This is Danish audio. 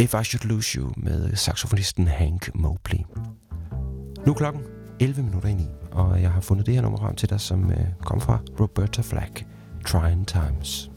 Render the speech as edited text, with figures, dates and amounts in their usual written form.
If I Should Lose You med saxofonisten Hank Mobley. Nu er klokken 11:11, og jeg har fundet det her nummer frem til dig, som kom fra Roberta Flack, Trying Times.